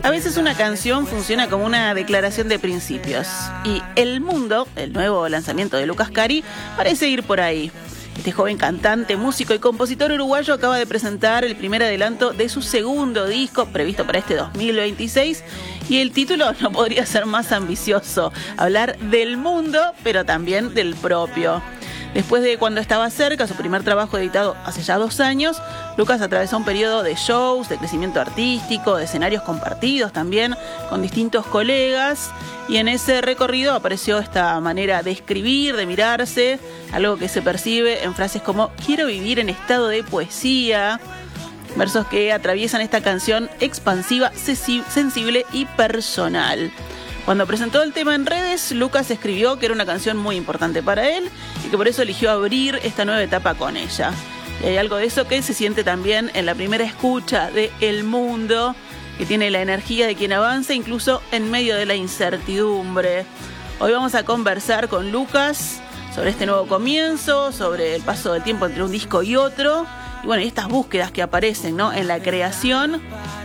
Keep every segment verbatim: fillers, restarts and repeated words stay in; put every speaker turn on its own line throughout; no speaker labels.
A veces una canción funciona como una declaración de principios y El Mundo, el nuevo lanzamiento de Lucas Cari, parece ir por ahí. Este joven cantante, músico y compositor uruguayo acaba de presentar el primer adelanto de su segundo disco, previsto para este dos mil veintiséis, y el título no podría ser más ambicioso: hablar del mundo, pero también del propio. Después de Cuando estaba cerca, su primer trabajo editado hace ya dos años, Lucas atravesó un periodo de shows, de crecimiento artístico, de escenarios compartidos también con distintos colegas, y en ese recorrido apareció esta manera de escribir, de mirarse, algo que se percibe en frases como "quiero vivir en estado de poesía", versos que atraviesan esta canción expansiva, sensible y personal. Cuando presentó el tema en redes, Lucas escribió que era una canción muy importante para él y que por eso eligió abrir esta nueva etapa con ella. Y hay algo de eso que se siente también en la primera escucha de El Mundo, que tiene la energía de quien avanza incluso en medio de la incertidumbre. Hoy vamos a conversar con Lucas sobre este nuevo comienzo, sobre el paso del tiempo entre un disco y otro, y bueno, y estas búsquedas que aparecen, ¿no?, en la creación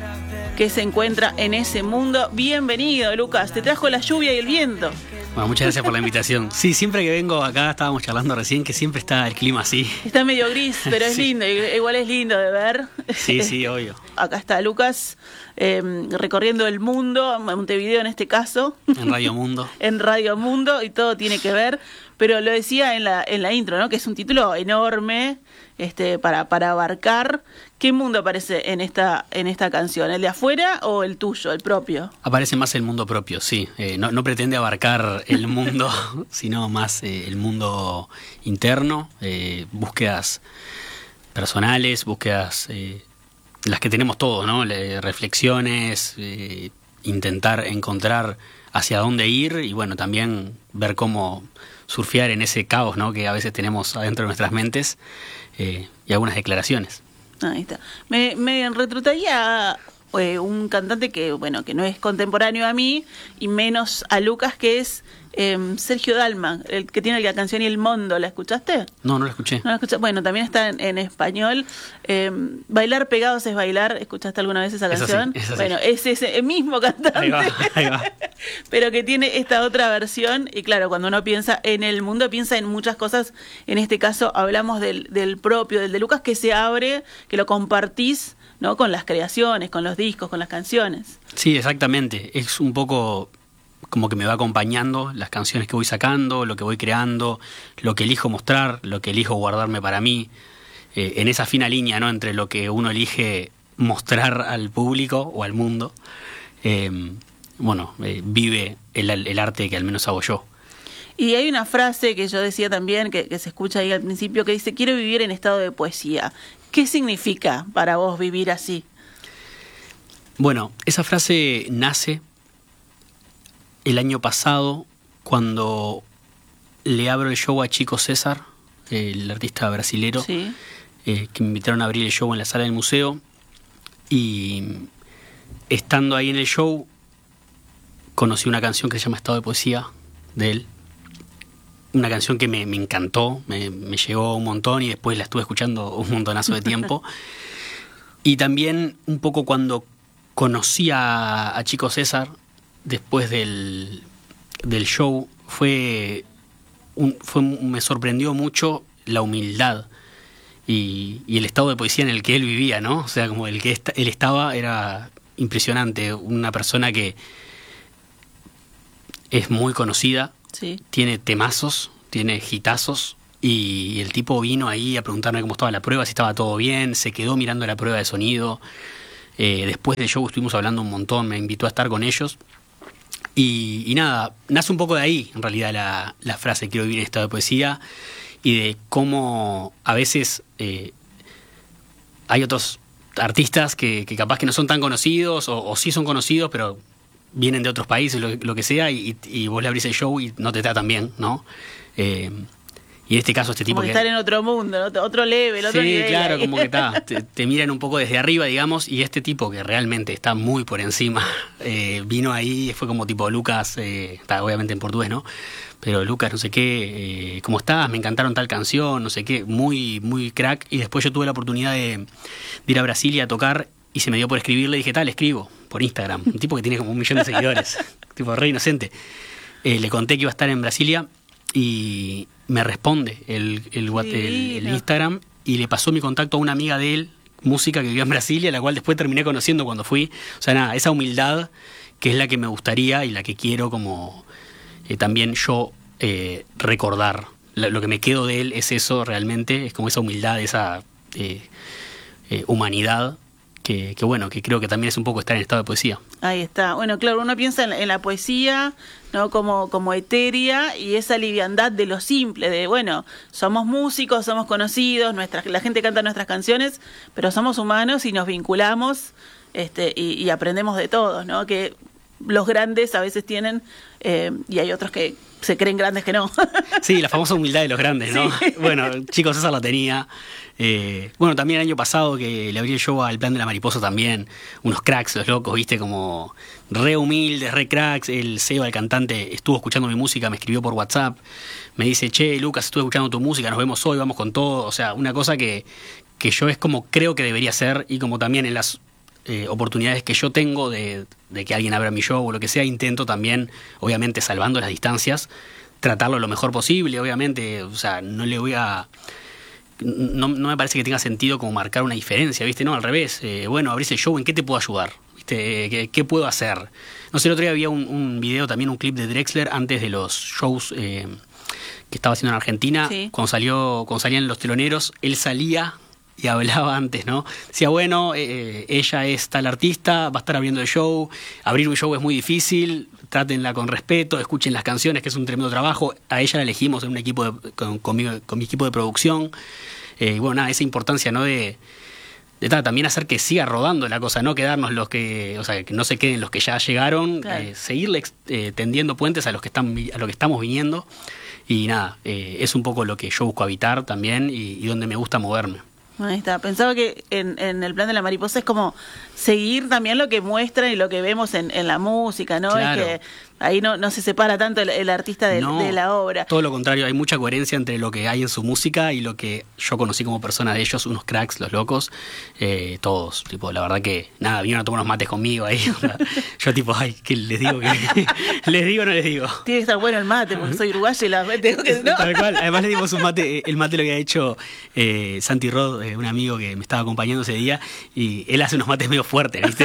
que se encuentra en ese mundo. Bienvenido, Lucas, te trajo la lluvia y el viento.
Bueno, muchas gracias por la invitación. Sí, siempre que vengo acá, estábamos charlando recién, que siempre está el clima así.
Está medio gris, pero es sí. lindo, igual es lindo de ver.
Sí, sí, obvio.
Acá está Lucas eh, recorriendo el mundo, Montevideo en este caso.
En Radio Mundo.
En Radio Mundo, y todo tiene que ver. Pero lo decía en la en la intro, ¿no?, que es un título enorme este para para abarcar. ¿Qué mundo aparece en esta en esta canción? ¿El de afuera o el tuyo, el propio?
Aparece más el mundo propio, sí. Eh, no, no pretende abarcar el mundo, sino más eh, el mundo interno, eh, búsquedas personales, búsquedas eh, las que tenemos todos, ¿no? Le, reflexiones, eh, intentar encontrar hacia dónde ir y bueno, también ver cómo surfear en ese caos, ¿no?, que a veces tenemos adentro de nuestras mentes, eh, y algunas declaraciones.
Ahí está. Me, me retrotraía eh, un cantante que, bueno, que no es contemporáneo a mí y menos a Lucas, que es eh, Sergio Dalma, el que tiene la canción El Mundo. ¿La escuchaste?
No, no la escuché.
No la escuché. Bueno, también está en, en español. Eh, Bailar pegados es bailar. ¿Escuchaste alguna vez esa canción?
Eso sí, eso
bueno,
sí.
es ese mismo cantante.
Ahí va, ahí va.
Pero que tiene esta otra versión. Y claro, cuando uno piensa en el mundo, piensa en muchas cosas. En este caso hablamos del, del propio, del de Lucas, que se abre, que lo compartís, ¿no?, con las creaciones, con los discos, con las canciones.
Sí, exactamente. Es un poco como que me va acompañando las canciones que voy sacando, lo que voy creando, lo que elijo mostrar, lo que elijo guardarme para mí, eh, en esa fina línea, ¿no?, entre lo que uno elige mostrar al público o al mundo. Eh, bueno, eh, vive el, el arte que al menos hago yo.
Y hay una frase que yo decía también, que, que se escucha ahí al principio, que dice: quiero vivir en estado de poesía. ¿Qué significa para vos vivir así?
Bueno, esa frase nace el año pasado cuando le abro el show a Chico César, el artista brasilero,
sí.
eh, que me invitaron a abrir el show en la sala del museo, y estando ahí en el show conocí una canción que se llama Estado de Poesía, de él. Una canción que me, me encantó, me, me llegó un montón y después la estuve escuchando un montonazo de tiempo. Y también un poco cuando conocí a, a Chico César, después del, del show, fue, un, fue me sorprendió mucho la humildad y, y el estado de poesía en el que él vivía, ¿no? O sea, como el que est- él estaba era impresionante. Una persona que es muy conocida,
sí.
Tiene temazos, tiene hitazos, y el tipo vino ahí a preguntarme cómo estaba la prueba, si estaba todo bien, se quedó mirando la prueba de sonido. Eh, después del show estuvimos hablando un montón, me invitó a estar con ellos. Y, y nada, nace un poco de ahí, en realidad, la, la frase quiero vivir en estado de poesía, y de cómo a veces eh, hay otros artistas que, que capaz que no son tan conocidos, o, o sí son conocidos, pero vienen de otros países, lo, lo que sea, y, y vos le abrís el show y no te tratan bien, ¿no? Eh, y en este caso este tipo
como que... estar en otro mundo, otro, otro level, otro
sí,
nivel.
Sí, claro, como que está, te, te miran un poco desde arriba, digamos, y este tipo que realmente está muy por encima, eh, vino ahí, fue como tipo Lucas, eh, está obviamente en portugués, ¿no? Pero Lucas, no sé qué, eh, ¿cómo estás? Me encantaron tal canción, no sé qué, muy, muy crack. Y después yo tuve la oportunidad de, de ir a Brasilia a tocar y se me dio por escribirle, y dije, tal, escribo. por Instagram, un tipo que tiene como un millón de seguidores, tipo re inocente. Eh, le conté que iba a estar en Brasilia y me responde el, el, el, el Instagram y le pasó mi contacto a una amiga de él, música que vivía en Brasilia, la cual después terminé conociendo cuando fui. O sea, nada, esa humildad que es la que me gustaría y la que quiero como eh, también yo eh, recordar. Lo, lo que me quedo de él es eso realmente, es como esa humildad, esa eh, eh, humanidad que, que bueno, que creo que también es un poco estar en estado de poesía.
Ahí está. Bueno, claro, uno piensa en la, en la poesía, ¿no? Como, como etérea y esa liviandad de lo simple, de bueno, somos músicos, somos conocidos, nuestra, la gente canta nuestras canciones, pero somos humanos y nos vinculamos este, y, y aprendemos de todos, ¿no? Que los grandes a veces tienen eh, y hay otros que se creen grandes que no.
Sí, la famosa humildad de los grandes, ¿no?
Sí.
Bueno, chicos, esa la tenía. Eh, bueno, también el año pasado que le abrí el show al Plan de la Mariposa también, unos cracks, los locos, viste, como re humildes, re cracks. El Seba, el cantante, estuvo escuchando mi música, me escribió por WhatsApp, me dice, che, Lucas, estuve escuchando tu música, nos vemos hoy, vamos con todo. O sea, una cosa que, que yo es como creo que debería ser y como también en las eh, oportunidades que yo tengo de, de que alguien abra mi show o lo que sea, intento también, obviamente salvando las distancias, tratarlo lo mejor posible, obviamente, o sea, no le voy a... No, no me parece que tenga sentido como marcar una diferencia, ¿viste? No, al revés. Eh, bueno, abrís el show, ¿en qué te puedo ayudar? ¿Viste? ¿Qué, qué puedo hacer? No sé, el otro día había un, un video, también un clip de Drexler antes de los shows eh, que estaba haciendo en Argentina. Sí. Cuando salió, cuando salían Los Teloneros, él salía y hablaba antes, ¿no? Decía, bueno, eh, ella es tal artista, va a estar abriendo el show, abrir un show es muy difícil, trátenla con respeto, escuchen las canciones, que es un tremendo trabajo. A ella la elegimos en un equipo de, con, conmigo, con mi equipo de producción. Eh, y bueno, nada, esa importancia, ¿no? De, de tal, también hacer que siga rodando la cosa, no quedarnos los que, o sea, que no se queden los que ya llegaron, claro. eh, seguirle eh, tendiendo puentes a los que están, a lo que estamos viniendo. Y nada, eh, es un poco lo que yo busco habitar también y, y donde me gusta moverme.
Ahí está. Pensaba que en, en el Plan de la Mariposa es como seguir también lo que muestran y lo que vemos en, en la música, ¿no? Claro. Es que ahí no, no se separa tanto el, el artista de, no, de la obra.
Todo lo contrario, hay mucha coherencia entre lo que hay en su música y lo que yo conocí como persona de ellos, unos cracks, los locos, eh, todos. Tipo, la verdad que, nada, vinieron a tomar unos mates conmigo ahí. Yo tipo, ay, ¿qué les digo? ¿Qué? ¿Les digo o no les digo?
Tiene que estar bueno el mate, porque soy uruguaya y la tengo que... ¿no?
Tal cual. Además le dimos un mate, el mate lo había hecho eh, Santi Rod, eh, un amigo que me estaba acompañando ese día, y él hace unos mates medio fuertes, ¿viste?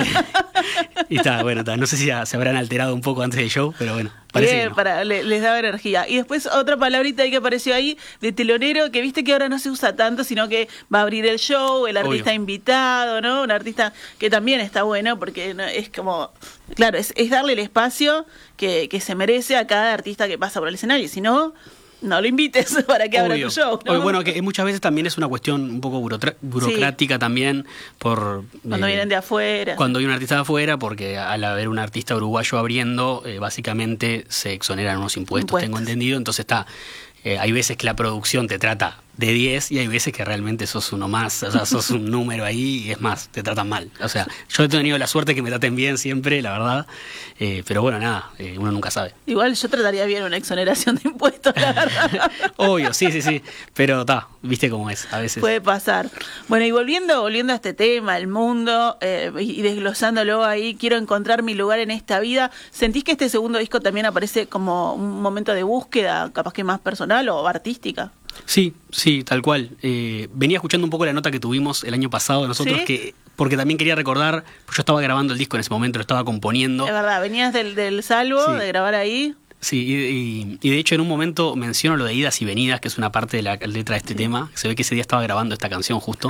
Y está, bueno, está. No sé si ya se habrán alterado un poco antes del show, pero bueno, parece
Bien,
que no.
para, le, les daba energía. Y después otra palabrita ahí que apareció ahí, de telonero, que viste que ahora no se usa tanto, sino que va a abrir el show, el artista Obvio. invitado, ¿no? Un artista que también está bueno, porque no, es como, claro, es, es darle el espacio que, que se merece a cada artista que pasa por el escenario, si no... No lo invites para que Obvio. abra tu show, ¿no?
Obvio, bueno, que muchas veces también es una cuestión un poco burocrática sí. también por...
Cuando eh, vienen de afuera.
Cuando hay un artista de afuera, porque al haber un artista uruguayo abriendo, eh, básicamente se exoneran unos impuestos, impuestos, tengo entendido. Entonces está... Eh, hay veces que la producción te trata de diez y hay veces que realmente sos uno más, o sea, sos un número ahí y es más, te tratan mal. O sea, yo he tenido la suerte que me traten bien siempre, la verdad, eh, pero bueno, nada, eh, uno nunca sabe.
Igual yo trataría bien una exoneración de impuestos, la verdad.
Obvio, sí, sí, sí, pero está, viste cómo es, a veces.
Puede pasar. Bueno, y volviendo, volviendo a este tema, el mundo, eh, y desglosándolo ahí, quiero encontrar mi lugar en esta vida. ¿Sentís que este segundo disco también aparece como un momento de búsqueda, capaz que más personal o artística?
Sí, sí, tal cual. Eh, venía escuchando un poco la nota que tuvimos el año pasado nosotros, ¿sí? que porque también quería recordar, yo estaba grabando el disco en ese momento, lo estaba componiendo.
Es verdad, venías del, del Salvo, sí. de grabar ahí.
Sí, y, y, y de hecho en un momento menciono lo de idas y venidas, que es una parte de la letra de este sí. tema. Se ve que ese día estaba grabando esta canción justo.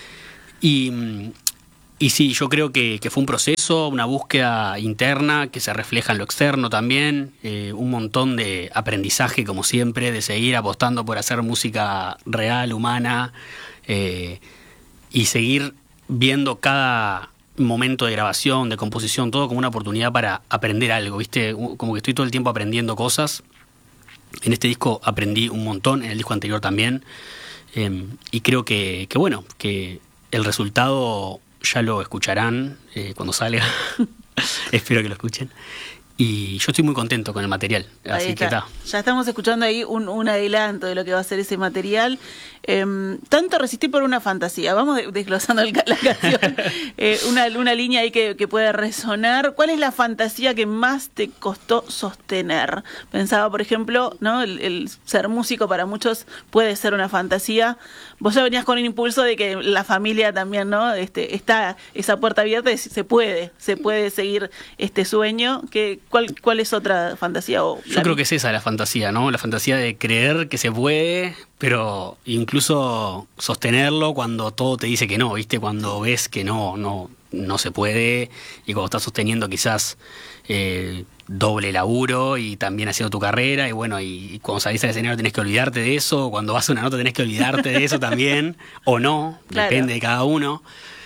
y... Y sí, yo creo que, que fue un proceso, una búsqueda interna que se refleja en lo externo también, eh, un montón de aprendizaje como siempre, de seguir apostando por hacer música real, humana, eh, y seguir viendo cada momento de grabación, de composición, todo como una oportunidad para aprender algo, ¿viste? Como que estoy todo el tiempo aprendiendo cosas. En este disco aprendí un montón, en el disco anterior también, eh, y creo que, que bueno, que el resultado... ya lo escucharán eh, cuando salga. Espero que lo escuchen. Y yo estoy muy contento con el material. Así que está.
Ya estamos escuchando ahí un, un adelanto de lo que va a ser ese material. Eh, tanto resistir por una fantasía. Vamos desglosando el, la canción. eh, una, una línea ahí que, que puede resonar. ¿Cuál es la fantasía que más te costó sostener? Pensaba, por ejemplo, ¿no? El, el ser músico para muchos puede ser una fantasía. Vos ya venías con el impulso de que la familia también, ¿no? Este, está esa puerta abierta y se puede, se puede seguir este sueño. ¿Qué, cuál, ¿Cuál es otra fantasía? O
Yo creo que es esa la fantasía, ¿no? La fantasía de creer que se puede, pero incluso sostenerlo cuando todo te dice que no, ¿viste? Cuando ves que no, no, no se puede, y cuando estás sosteniendo quizás eh, doble laburo y también haciendo tu carrera, y bueno, y, y cuando salís al escenario tenés que olvidarte de eso, cuando vas a una nota tenés que olvidarte de eso también, o no, claro. Depende de cada uno.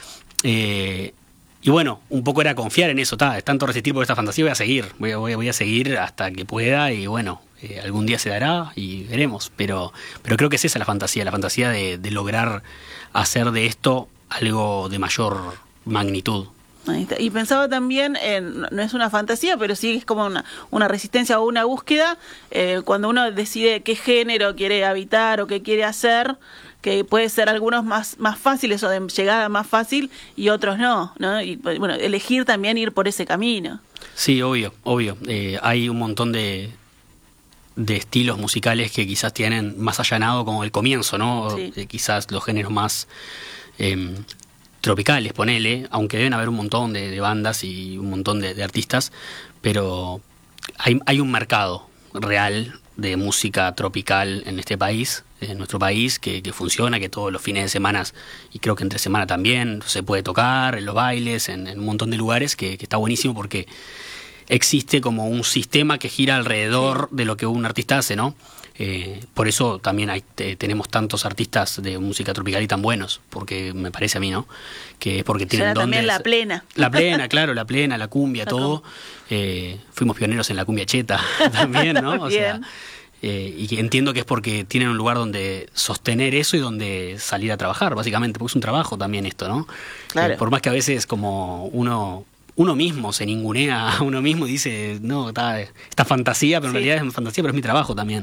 Eh, y bueno, un poco era confiar en eso, ta, es tanto resistir por esta fantasía, voy a seguir, voy a, voy a, voy a seguir hasta que pueda, y bueno, eh, algún día se dará y veremos, pero, pero creo que es esa la fantasía, la fantasía de, de lograr hacer de esto algo de mayor magnitud.
Ahí está. Y pensaba también, en, no es una fantasía, pero sí es como una, una resistencia o una búsqueda, eh, cuando uno decide qué género quiere habitar o qué quiere hacer, que puede ser algunos más, más fáciles o de llegada más fácil y otros no, ¿no? Y bueno, elegir también ir por ese camino.
Sí, obvio, obvio. Eh, hay un montón de, de estilos musicales que quizás tienen más allanado como el comienzo, ¿no?
Sí.
Eh, quizás los géneros más eh, tropicales, ponele, aunque deben haber un montón de, de bandas y un montón de, de artistas, pero hay, hay un mercado real de música tropical en este país, en nuestro país, que, que funciona, que todos los fines de semana, y creo que entre semana también, se puede tocar, en los bailes, en, en un montón de lugares, que, que está buenísimo porque existe como un sistema que gira alrededor de lo que un artista hace, ¿no? Eh, por eso también hay, te, tenemos tantos artistas de música tropical y tan buenos, porque me parece a mí, ¿no? Que es porque tienen
donde también la plena.
La plena, claro, la plena, la cumbia, la todo. Eh, fuimos pioneros en la cumbia cheta también, ¿no? O sea, eh, y que entiendo que es porque tienen un lugar donde sostener eso y donde salir a trabajar, básicamente, porque es un trabajo también esto, ¿no?
Claro.
Eh, por más que a veces como uno... uno mismo se ningunea a uno mismo y dice, no, está, esta fantasía, pero en sí. realidad es fantasía, pero es mi trabajo también.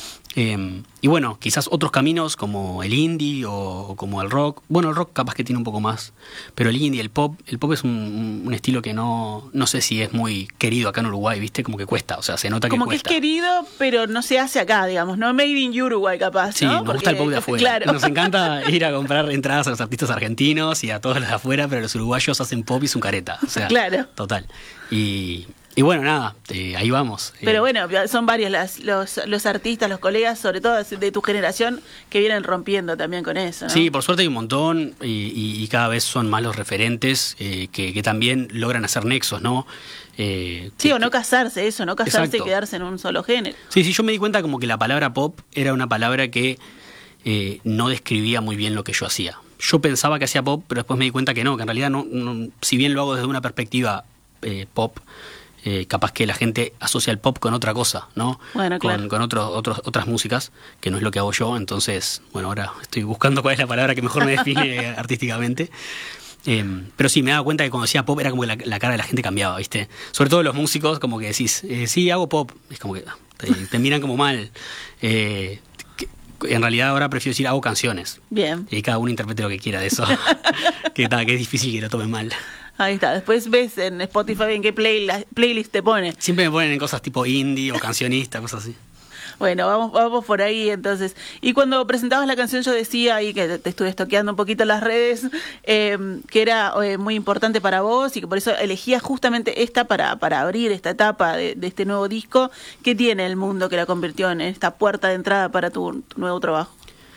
Eh, y bueno, quizás otros caminos como el indie o, o como el rock. Bueno, el rock capaz que tiene un poco más, pero el indie, el pop, el pop es un, un estilo que no no sé si es muy querido acá en Uruguay, ¿viste? Como que cuesta, o sea, se nota que
como
cuesta.
Como que es querido, pero no se hace acá, digamos, no made in Uruguay capaz,
sí,
¿no?
nos
Porque,
gusta el pop de afuera.
Claro.
Nos encanta ir a comprar entradas a los artistas argentinos y a todos los de afuera, pero los uruguayos hacen pop y su careta, o sea,
claro.
Total. Y... Y bueno, nada, eh, ahí vamos.
Pero bueno, son varios las, los, los artistas, los colegas, sobre todo de tu generación, que vienen rompiendo también con eso, ¿no?
Sí, por suerte hay un montón y, y, y cada vez son más los referentes eh, que, que también logran hacer nexos, ¿no? Eh,
sí,
que,
o no casarse, eso, no casarse
exacto.
y quedarse en un solo género.
Sí, sí, yo me di cuenta como que la palabra pop era una palabra que eh, no describía muy bien lo que yo hacía. Yo pensaba que hacía pop, pero después me di cuenta que no, que en realidad, no, no si bien lo hago desde una perspectiva eh, pop, Eh, capaz que la gente asocia el pop con otra cosa, ¿no?
Bueno, claro.
Con, con otros, otros, otras músicas, que no es lo que hago yo. Entonces, bueno, ahora estoy buscando cuál es la palabra que mejor me define artísticamente. Eh, pero sí, me daba cuenta que cuando decía pop era como que la, la cara de la gente cambiaba, ¿viste? Sobre todo los músicos, como que decís, eh, sí, hago pop. Es como que te, te miran como mal. Eh, que, en realidad ahora prefiero decir hago canciones.
Bien.
Y cada uno interprete lo que quiera de eso. que, ta, que es difícil que lo tomen mal.
Ahí está, después ves en Spotify en qué play, playlist te pone.
Siempre me ponen en cosas tipo indie o cancionista, cosas así.
Bueno, vamos vamos por ahí entonces. Y cuando presentabas la canción yo decía ahí que te estuve estoqueando un poquito las redes, eh, que era eh, muy importante para vos y que por eso elegías justamente esta para, para abrir esta etapa de, de este nuevo disco. ¿Qué tiene el mundo que la convirtió en esta puerta de entrada para tu, tu nuevo trabajo?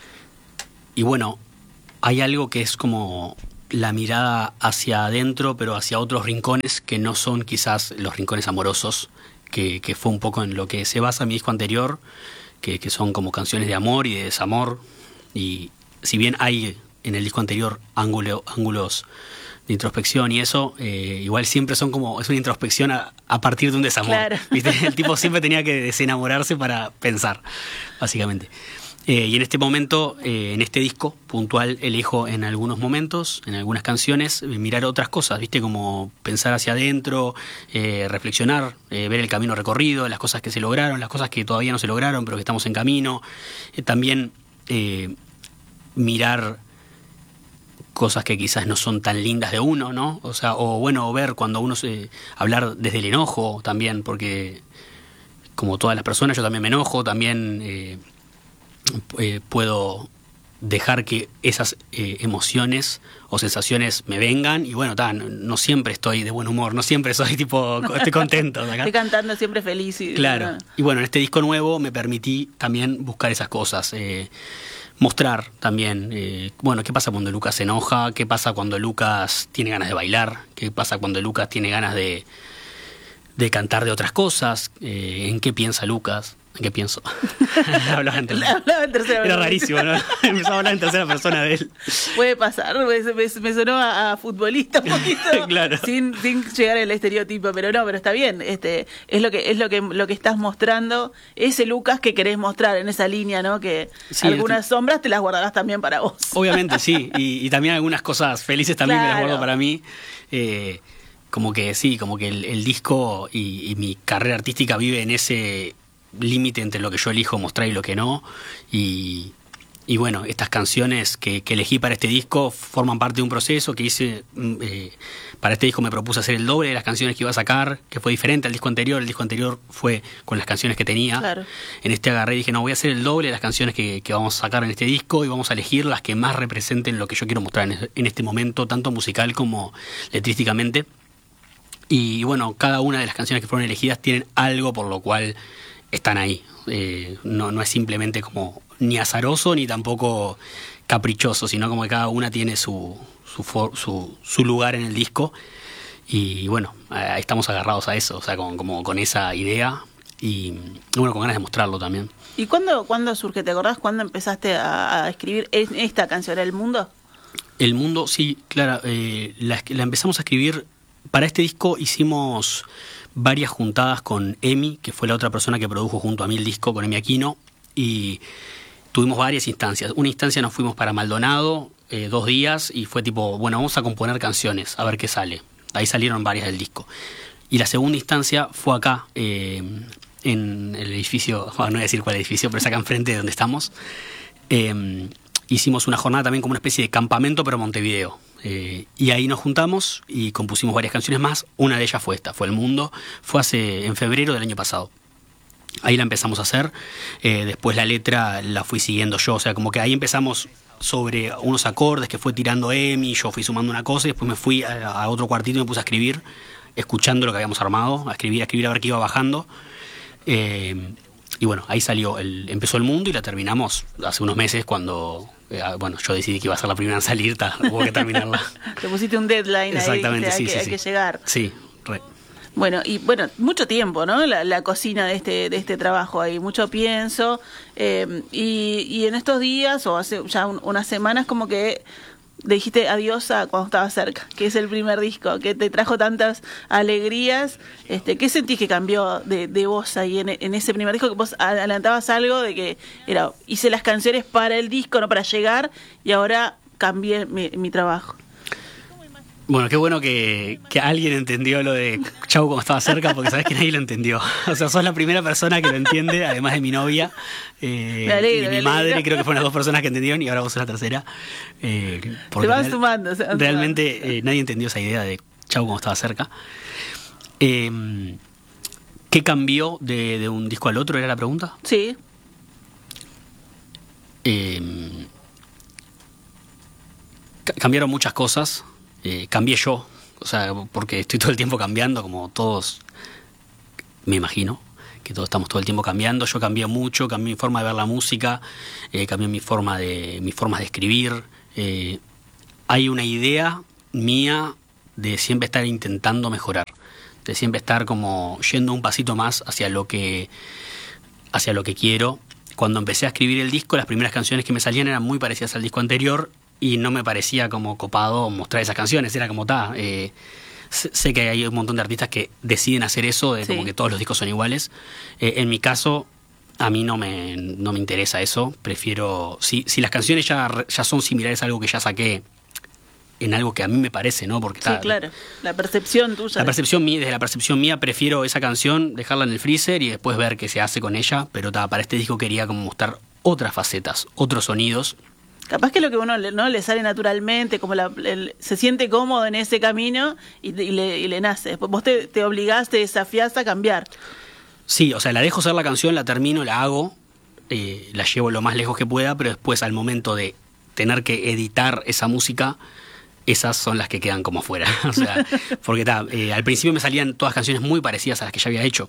Y bueno, hay algo que es como... la mirada hacia adentro, pero hacia otros rincones que no son quizás los rincones amorosos, que, que fue un poco en lo que se basa mi disco anterior, que, que son como canciones de amor y de desamor. Y si bien hay en el disco anterior ángulo, ángulos de introspección y eso, eh, igual siempre son como, es una introspección a, a partir de un desamor.
Claro.
¿Viste? El tipo siempre tenía que desenamorarse para pensar, básicamente. Eh, y en este momento, eh, en este disco puntual, elijo en algunos momentos, en algunas canciones, eh, mirar otras cosas, ¿viste? Como pensar hacia adentro, eh, reflexionar, eh, ver el camino recorrido, las cosas que se lograron, las cosas que todavía no se lograron, pero que estamos en camino. Eh, también eh, mirar cosas que quizás no son tan lindas de uno, ¿no? O sea, o bueno, ver cuando uno se... hablar desde el enojo también, porque como todas las personas yo también me enojo, también eh, eh, puedo dejar que esas eh, emociones o sensaciones me vengan y bueno, ta, no, no siempre estoy de buen humor, no siempre soy tipo, estoy contento. ¿Acá?
Estoy cantando siempre feliz. Y,
claro, y bueno, en este disco nuevo me permití también buscar esas cosas, eh, mostrar también, eh, bueno, qué pasa cuando Lucas se enoja, qué pasa cuando Lucas tiene ganas de bailar, qué pasa cuando Lucas tiene ganas de, de cantar de otras cosas, eh, en qué piensa Lucas. ¿En qué pienso? Hablaba en tercera.
Hablaba en tercera
Era rarísimo, ¿no? Empezaba a hablar en tercera persona de él.
Puede pasar, me, me, me sonó a, a futbolista un poquito,
claro. sin,
sin llegar al estereotipo, pero no, pero está bien, este, es lo que es lo que lo que estás mostrando, ese Lucas que querés mostrar en esa línea, ¿no? Que sí, algunas este... sombras te las guardarás también para vos.
Obviamente, sí, y, y también algunas cosas felices también claro. me las guardo para mí. Eh, como que sí, como que el, el disco y, y mi carrera artística vive en ese límite entre lo que yo elijo mostrar y lo que no, y, y bueno, estas canciones que, que elegí para este disco forman parte de un proceso que hice, eh, para este disco me propuse hacer el doble de las canciones que iba a sacar, que fue diferente al disco anterior. El disco anterior fue con las canciones que tenía,
claro.
En este agarré y dije, no, voy a hacer el doble de las canciones que, que vamos a sacar en este disco y vamos a elegir las que más representen lo que yo quiero mostrar en, en este momento, tanto musical como letrísticamente. Y bueno, cada una de las canciones que fueron elegidas tienen algo por lo cual están ahí. Eh, no, no es simplemente como ni azaroso ni tampoco caprichoso, sino como que cada una tiene su, su, for, su, su lugar en el disco. Y bueno, eh, estamos agarrados a eso, o sea, con, como con esa idea y bueno, con ganas de mostrarlo también.
¿Y cuándo, cuándo surge? ¿Te acordás cuándo empezaste a, a escribir esta canción, El Mundo?
El Mundo, sí, claro. Eh, la, la empezamos a escribir. Para este disco hicimos varias juntadas con Emi, que fue la otra persona que produjo junto a mí el disco, con Emi Aquino, y tuvimos varias instancias. Una instancia nos fuimos para Maldonado, eh, dos días, y fue tipo, bueno, vamos a componer canciones, a ver qué sale. Ahí salieron varias del disco. Y la segunda instancia fue acá, eh, en el edificio, bueno, no voy a decir cuál edificio, pero es acá enfrente de donde estamos. Eh, hicimos una jornada también como una especie de campamento, pero Montevideo. Eh, y ahí nos juntamos y compusimos varias canciones más. Una de ellas fue esta, fue El Mundo. Fue hace en febrero del año pasado. Ahí la empezamos a hacer. Eh, después la letra la fui siguiendo yo. O sea, como que ahí empezamos sobre unos acordes que fue tirando Emi. Yo fui sumando una cosa y después me fui a, a otro cuartito y me puse a escribir, escuchando lo que habíamos armado, a escribir, a escribir, a ver qué iba bajando. Eh, y bueno, ahí salió, el, empezó El Mundo y la terminamos hace unos meses cuando... Bueno, yo decidí que iba a ser la primera en salir, ta, hubo que terminarla.
Te pusiste un deadline.
Exactamente,
ahí,
sí,
hay,
sí,
que,
sí.
hay que llegar.
Sí, re.
Bueno, y bueno, mucho tiempo, ¿no? La, la cocina de este de este trabajo ahí, mucho pienso. Eh, y, y en estos días, o hace ya un, unas semanas, como que le dijiste adiós a Cuando Estaba Cerca, que es el primer disco, que te trajo tantas alegrías. Este, ¿qué sentís que cambió de, de vos ahí en, en ese primer disco? Que vos adelantabas algo de que era hice las canciones para el disco, no para llegar, y ahora cambié mi, mi trabajo.
Bueno, qué bueno que, que alguien entendió lo de Chau Cuando Estaba Cerca, porque sabes que nadie lo entendió. O sea, sos la primera persona que lo entiende, además de mi novia. Eh,
me alegro,
y mi
me
madre,
alegro.
creo que fueron las dos personas que entendieron y ahora vos sos la tercera. Eh,
se van real, sumando. Se van
realmente
sumando.
Eh, nadie entendió esa idea de Chau Cuando Estaba Cerca. Eh, ¿Qué cambió de, de un disco al otro? ¿Era la pregunta?
Sí.
Eh, cambiaron muchas cosas. Eh, cambié yo, o sea, porque estoy todo el tiempo cambiando, como todos, me imagino, que todos estamos todo el tiempo cambiando. Yo cambié mucho, cambié mi forma de ver la música, eh, cambié mi forma de, mi forma de escribir. Eh, hay una idea mía de siempre estar intentando mejorar, de siempre estar como yendo un pasito más hacia lo que, hacia lo que quiero. Cuando empecé a escribir el disco, las primeras canciones que me salían eran muy parecidas al disco anterior, y no me parecía como copado mostrar esas canciones, era como ta. Eh, sé que hay un montón de artistas que deciden hacer eso, de sí. Como que todos los discos son iguales. Eh, en mi caso, a mí no me, no me interesa eso. Prefiero, si, si las canciones ya, ya son similares a algo que ya saqué, en algo que a mí me parece, ¿no? Porque
sí,
ta,
claro, la percepción tuya.
La percepción mía, desde la percepción mía, prefiero esa canción, dejarla en el freezer y después ver qué se hace con ella, pero ta, para este disco quería como mostrar otras facetas, otros sonidos.
Capaz que lo que uno le, no le sale naturalmente, como la, el, se siente cómodo en ese camino y, y, le, y le nace. Vos te, te obligás, te desafiás a cambiar.
Sí, o sea, la dejo ser la canción, la termino, la hago, eh, la llevo lo más lejos que pueda, pero después al momento de tener que editar esa música, esas son las que quedan como fuera. O sea, porque ta, eh, al principio me salían todas canciones muy parecidas a las que ya había hecho.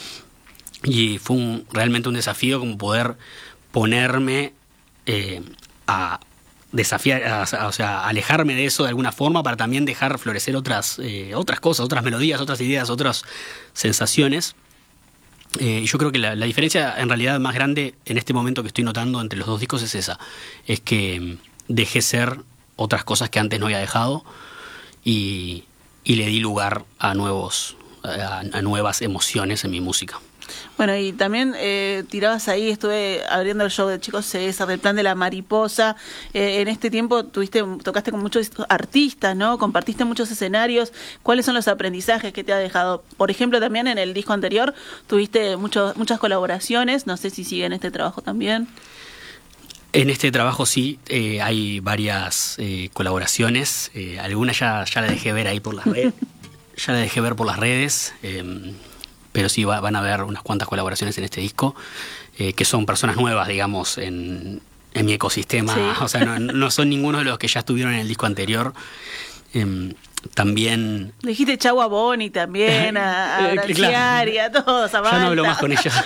Y fue un, realmente un desafío como poder ponerme eh, a desafiar, a, a, o sea, alejarme de eso de alguna forma para también dejar florecer otras, eh, otras cosas, otras melodías, otras ideas, otras sensaciones. Eh, y yo creo que la, la diferencia en realidad más grande en este momento que estoy notando entre los dos discos es esa, es que dejé ser otras cosas que antes no había dejado y, y le di lugar a nuevos, a, a nuevas emociones en mi música.
Bueno, y también eh, tirabas ahí, estuve abriendo el show de Chico César, del Plan de la Mariposa. Eh, en este tiempo tuviste, tocaste con muchos artistas, ¿no? Compartiste muchos escenarios. ¿Cuáles son los aprendizajes que te ha dejado? Por ejemplo, también en el disco anterior tuviste mucho, muchas colaboraciones. No sé si sigue en este trabajo también.
En este trabajo sí, eh, hay varias eh, colaboraciones. Eh, algunas ya, ya la dejé ver ahí por las redes. ya la dejé ver por las redes. Eh, pero sí va, van a haber unas cuantas colaboraciones en este disco, eh, que son personas nuevas, digamos, en, en mi ecosistema. Sí. O sea, no, no son ninguno de los que ya estuvieron en el disco anterior. Eh, también...
Le dijiste chau a Bonnie también, a, a Brachiari, a todos, a Malta.
Ya no hablo más con ellos.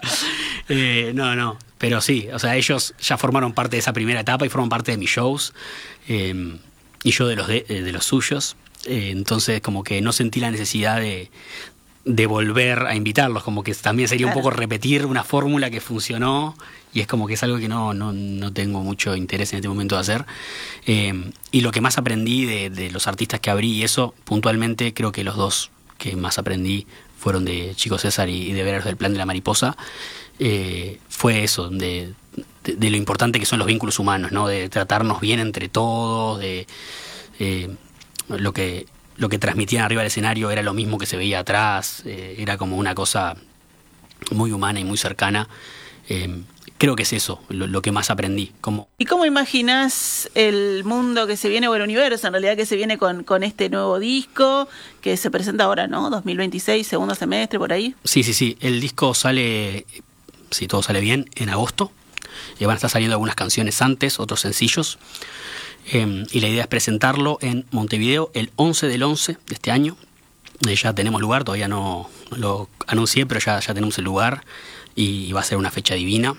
eh, no, no, pero sí, o sea, ellos ya formaron parte de esa primera etapa y forman parte de mis shows, eh, y yo de los, de, de los suyos. Eh, entonces, como que no sentí la necesidad de... de volver a invitarlos, como que también sería claro. un poco repetir una fórmula que funcionó y es como que es algo que no, no, no tengo mucho interés en este momento de hacer. Eh, y lo que más aprendí de, de los artistas que abrí y eso, puntualmente creo que los dos que más aprendí fueron de Chico César y, y de Vereros del Plan de la Mariposa, eh, fue eso, de, de, de lo importante que son los vínculos humanos, ¿no? De tratarnos bien entre todos, de eh, lo que... lo que transmitían arriba del escenario era lo mismo que se veía atrás, eh, era como una cosa muy humana y muy cercana. Eh, creo que es eso, lo, lo que más aprendí. Como...
¿Y cómo imaginás el mundo que se viene, o el universo en realidad que se viene con, con este nuevo disco, que se presenta ahora, ¿no? dos mil veintiséis, segundo semestre, por ahí.
Sí, sí, sí. El disco sale, si todo sale bien, en agosto. Y van a estar saliendo algunas canciones antes, otros sencillos. Eh, y la idea es presentarlo en Montevideo el once del once de este año. Eh, ya tenemos lugar, todavía no, no lo anuncié, pero ya, ya tenemos el lugar y, y va a ser una fecha divina.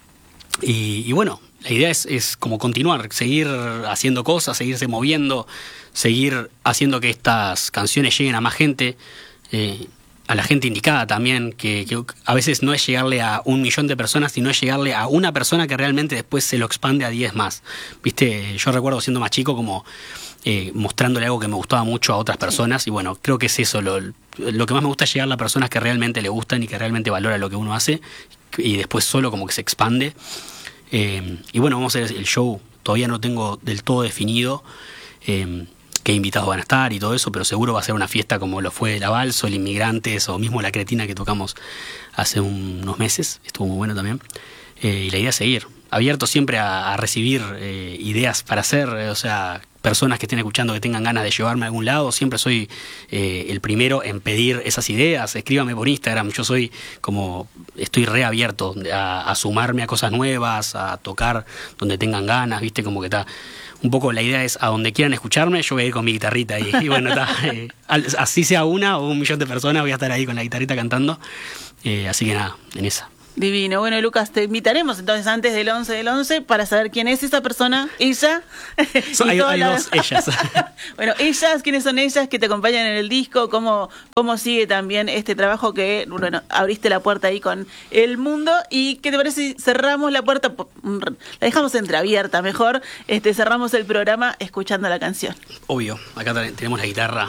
Y, y bueno, la idea es, es como continuar, seguir haciendo cosas, seguirse moviendo, seguir haciendo que estas canciones lleguen a más gente, eh, a la gente indicada también, que, que a veces no es llegarle a un millón de personas, sino es llegarle a una persona que realmente después se lo expande a diez más. Viste, yo recuerdo siendo más chico como eh, mostrándole algo que me gustaba mucho a otras personas, y bueno, creo que es eso, lo, lo que más me gusta es llegar a personas que realmente le gustan y que realmente valoran lo que uno hace, y después solo como que se expande. Eh, y bueno, vamos a hacer el show, todavía no tengo del todo definido eh, qué invitados van a estar y todo eso, pero seguro va a ser una fiesta como lo fue La Balso, el Inmigrantes o mismo La Cretina que tocamos hace un, unos meses, estuvo muy bueno también. Eh, y la idea es seguir, abierto siempre a, a recibir eh, ideas para hacer, eh, o sea, personas que estén escuchando que tengan ganas de llevarme a algún lado, siempre soy eh, el primero en pedir esas ideas, escríbame por Instagram, yo soy como, estoy reabierto a, a sumarme a cosas nuevas, a tocar donde tengan ganas, viste, como que está... Un poco la idea es, a donde quieran escucharme, yo voy a ir con mi guitarrita. Y, y bueno, ta, eh, así sea una o un millón de personas, voy a estar ahí con la guitarrita cantando. Eh, así que nada, en esa.
Divino. Bueno, Lucas, te invitaremos entonces antes del once del once para saber quién es esa persona, ella.
So, hay hay la... dos ellas.
Bueno, ellas, ¿quiénes son ellas que te acompañan en el disco? ¿Cómo, cómo sigue también este trabajo que, bueno, abriste la puerta ahí con El Mundo? ¿Y qué te parece si cerramos la puerta? La dejamos entreabierta, mejor. Este, cerramos el programa escuchando la canción.
Obvio, acá tenemos la guitarra.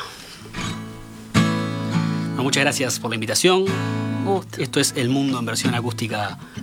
Muchas gracias por la invitación.
Gusto.
Esto es El Mundo en versión acústica